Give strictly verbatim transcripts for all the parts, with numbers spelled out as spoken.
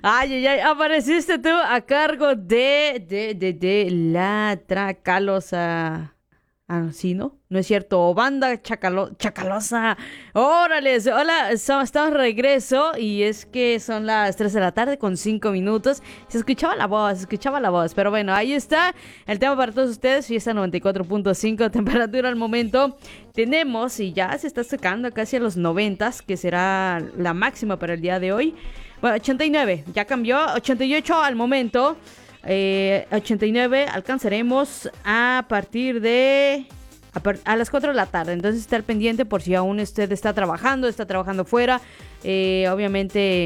Ay, ay, ay, apareciste tú a cargo de, de, de, de la Tracalosa. Ah, sí, ¿no? No es cierto. Banda Chacalo- Chacalosa. Órale. Hola, so- estamos de regreso y es que son las tres de la tarde con cinco minutos. Se escuchaba la voz, se escuchaba la voz. Pero bueno, ahí está el tema para todos ustedes. Fiesta noventa y cuatro punto cinco, temperatura al momento. Tenemos, y ya se está acercando casi a los noventas, que será la máxima para el día de hoy. Bueno, ochenta y nueve, ya cambió. ochenta y ocho al momento. Eh, ochenta y nueve alcanzaremos a partir de a, par- a las cuatro de la tarde. Entonces estar pendiente por si aún usted está trabajando, está trabajando fuera, eh, obviamente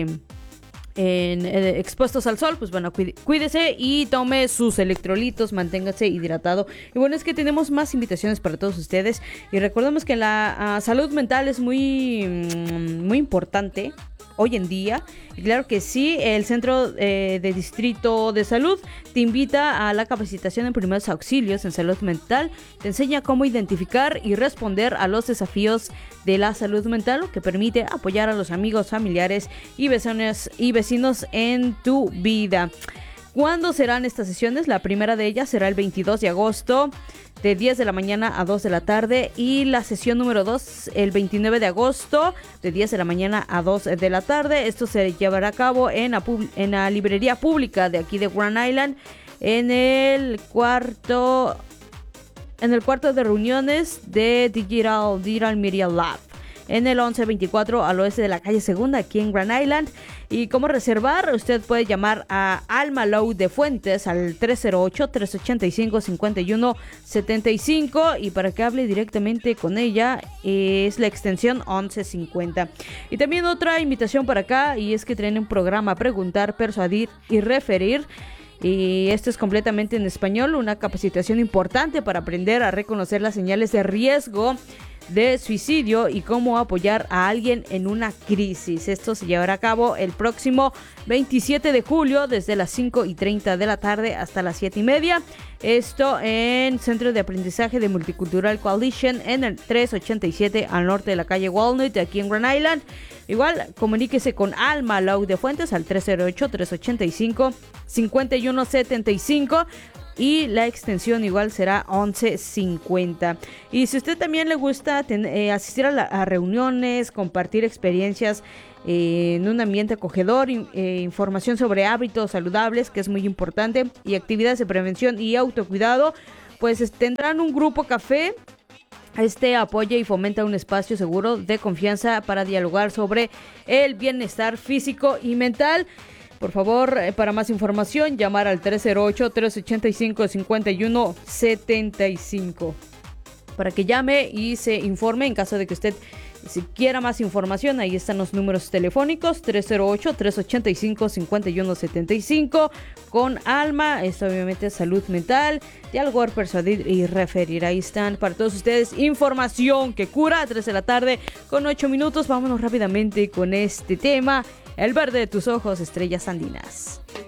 en, eh, expuestos al sol. Pues bueno, cuide- cuídese y tome sus electrolitos, manténgase hidratado. Y bueno, es que tenemos más invitaciones para todos ustedes y recordemos que la uh, salud mental es muy, mm, muy importante hoy en día. Y claro que sí, el Centro eh, de Distrito de Salud te invita a la capacitación en primeros auxilios en salud mental. Te enseña cómo identificar y responder a los desafíos de la salud mental, lo que permite apoyar a los amigos, familiares y vecinos, y vecinos en tu vida. ¿Cuándo serán estas sesiones? La primera de ellas será el veintidós de agosto, de diez de la mañana a dos de la tarde, y la sesión número dos el veintinueve de agosto, de diez de la mañana a dos de la tarde. Esto se llevará a cabo en la, pub- en la librería pública de aquí de Grand Island, en el cuarto en el cuarto de reuniones de Digital, Digital Media Lab, en el once veinticuatro al oeste de la calle Segunda, aquí en Grand Island. Y cómo reservar, usted puede llamar a Alma Lou de Fuentes al tres cero ocho, tres ocho cinco, cinco uno siete cinco, y para que hable directamente con ella es la extensión once cincuenta. Y también otra invitación para acá, y es que tienen un programa Preguntar, Persuadir y Referir. Y esto es completamente en español, una capacitación importante para aprender a reconocer las señales de riesgo de suicidio y cómo apoyar a alguien en una crisis. Esto se llevará a cabo el próximo veintisiete de julio desde las cinco y treinta de la tarde hasta las siete y media. Esto en Centro de Aprendizaje de Multicultural Coalition en el trescientos ochenta y siete al norte de la calle Walnut, aquí en Grand Island. Igual, comuníquese con Alma Lau de Fuentes al tres cero ocho, tres ocho cinco, cinco uno siete cinco. Y la extensión igual será once cincuenta. Y si usted también le gusta ten, eh, asistir a, la, a reuniones, compartir experiencias eh, en un ambiente acogedor, eh, información sobre hábitos saludables, que es muy importante, y actividades de prevención y autocuidado, pues es, tendrán un grupo café. Este apoya y fomenta un espacio seguro de confianza para dialogar sobre el bienestar físico y mental. Por favor, para más información, llamar al tres cero ocho, tres ocho cinco, cinco uno siete cinco para que llame y se informe en caso de que usted si quiera más información. Ahí están los números telefónicos: tres cero ocho, tres ocho cinco, cinco uno siete cinco con Alma. Esto obviamente es salud mental, dialogar, persuadir y referir. Ahí están para todos ustedes información que cura. A tres de la tarde con ocho minutos. Vámonos rápidamente con este tema: el verde de tus ojos, Estrellas Andinas.